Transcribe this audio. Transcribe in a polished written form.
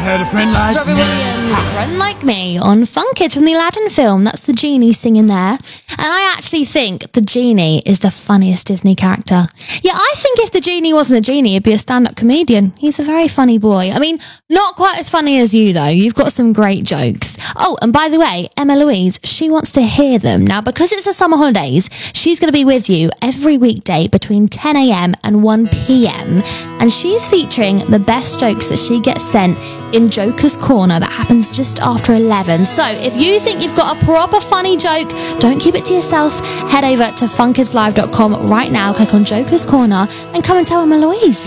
had a friend like Robbie me. Williams, Friend Like Me on Fun Kids from the Aladdin film. That's the genie singing there. And I actually think the genie is the funniest Disney character. Yeah, I think if the genie wasn't a genie, he'd be a stand-up comedian. He's a very funny boy. I mean, not quite as funny as you, though. You've got some great jokes. Oh, and by the way, Emma Louise, she wants to hear them. Now, because it's the summer holidays, she's going to be with you every weekday between 10 a.m. and 1 p.m. And she's featuring the best jokes that she gets sent in Joker's Corner that happens just after 11. So if you think you've got a proper funny joke, don't keep it to yourself. Head over to funkidslive.com right now, click on Joker's Corner and come and tell Emma Louise.